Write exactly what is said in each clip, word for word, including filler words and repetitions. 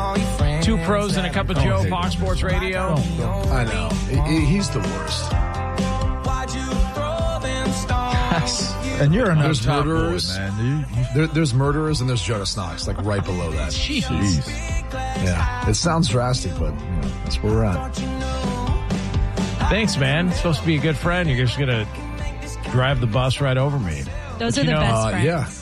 Two pros and a cup of Oh, Joe, hey. Fox Sports Radio. I know. He- He's the worst. Yes. And you're another There's top boy, murderers. man. You- you- There, there's murderers and there's Jonas Knox, like right below that. Jeez. Yeah. It sounds drastic, but you know, that's where we're at. Thanks, man. It's supposed to be a good friend. You're just going to drive the bus right over me. Those But are you the know, best Uh, friends. yeah.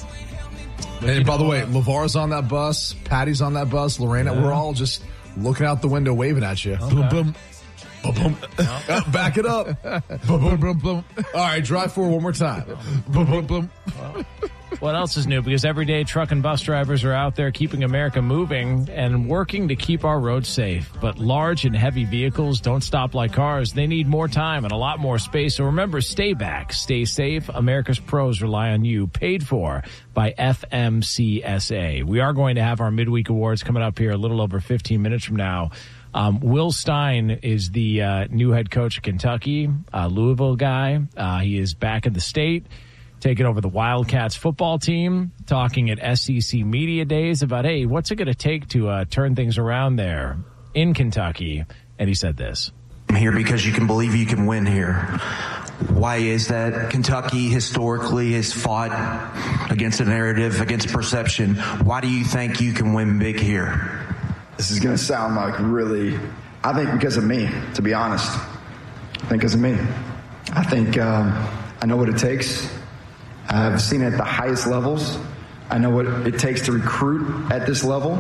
And by the way, LeVar's on that bus. Patty's on that bus. Lorena, we're all just looking out the window waving at you. Boom, boom. Boom, boom. Uh, back it up. Boom, boom, boom, boom. All right, drive forward one more time. Boom, boom, boom. What else is new? Because every day truck and bus drivers are out there keeping America moving and working to keep our roads safe. But large and heavy vehicles don't stop like cars. They need more time and a lot more space. So remember, stay back, stay safe. America's pros rely on you. Paid for by F M C S A. We are going to have our midweek awards coming up here a little over fifteen minutes from now. Um, Will Stein is the uh, new head coach of Kentucky, uh, Louisville guy. Uh, he is back in the state, taking over the Wildcats football team, talking at S E C Media Days about, hey, what's it going to take to uh, turn things around there in Kentucky? And he said this. I'm here because you can believe you can win here. Why is that? Kentucky historically has fought against a narrative, against perception. Why do you think you can win big here? This is going to sound like really, I think because of me, to be honest. I think because of me. I think um, I know what it takes. I've seen it at the highest levels. I know what it takes to recruit at this level.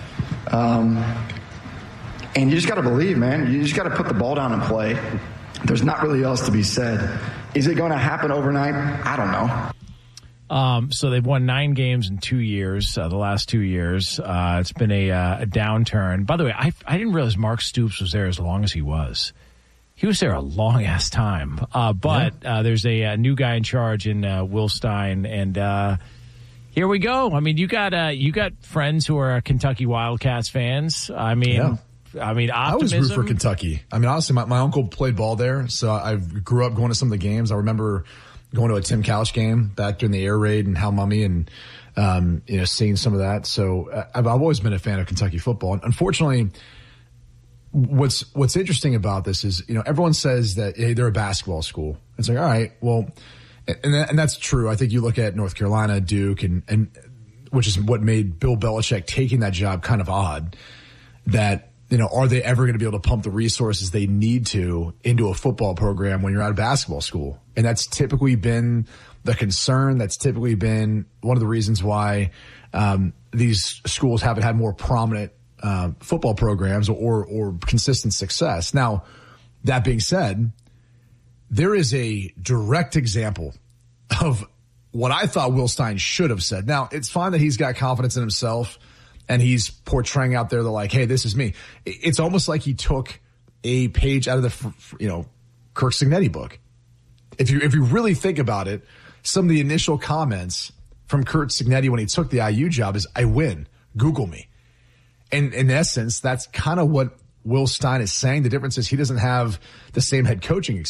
Um, and you just got to believe, man. You just got to put the ball down and play. There's not really else to be said. Is it going to happen overnight? I don't know. Um, so they've won nine games in two years, uh, the last two years. Uh, it's been a, uh, a downturn. By the way, I, I didn't realize Mark Stoops was there as long as he was. He was there a long ass time. Uh, but yeah. uh, there's a, a new guy in charge in uh, Will Stein, and uh, here we go. I mean, you got uh, you got friends who are Kentucky Wildcats fans. I mean, Yeah. I mean, optimism. I always root for Kentucky. I mean, honestly, my, my uncle played ball there, so I grew up going to some of the games. I remember going to a Tim Couch game back during the air raid and Hal Mummy and, um, you know, seeing some of that. So uh, I've, I've always been a fan of Kentucky football. And unfortunately, what's, what's interesting about this is, you know, everyone says that, hey, they're a basketball school. It's like, all right, well, and, that, and that's true. I think you look at North Carolina, Duke, and, and which is what made Bill Belichick taking that job kind of odd, that, you know, are they ever going to be able to pump the resources they need to into a football program when you're out of basketball school? And that's typically been the concern. That's typically been one of the reasons why um, these schools haven't had more prominent uh, football programs or, or consistent success. Now, that being said, there is a direct example of what I thought Will Stein should have said. Now, it's fine that he's got confidence in himself and he's portraying out there the like, hey, this is me. It's almost like he took a page out of the, you know, Kirk Cignetti book. If you, if you really think about it, some of the initial comments from Kurt Cignetti when he took the I U job is, I win. Google me. And in essence, that's kind of what Will Stein is saying. The difference is he doesn't have the same head coaching experience.